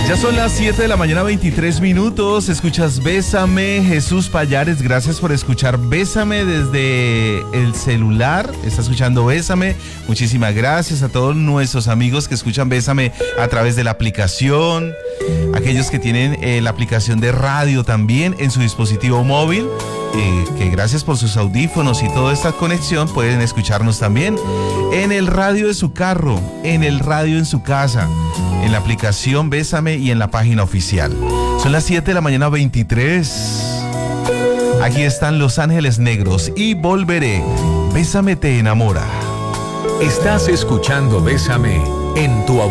Ya son las 7 de la mañana, 23 minutos. Escuchas Bésame, Jesús Payares. Gracias por escuchar Bésame desde el celular. Está escuchando Bésame. Muchísimas gracias a todos nuestros amigos que escuchan Bésame a través de la aplicación. Aquellos que tienen la aplicación de radio también en su dispositivo móvil. Que gracias por sus audífonos y toda esta conexión pueden escucharnos también en el radio de su carro, en el radio en su casa, en la aplicación Bésame y en la página oficial. Son las 7 de la mañana, 23. Aquí están Los Ángeles Negros y Volveré. Bésame te enamora. Estás escuchando Bésame en tu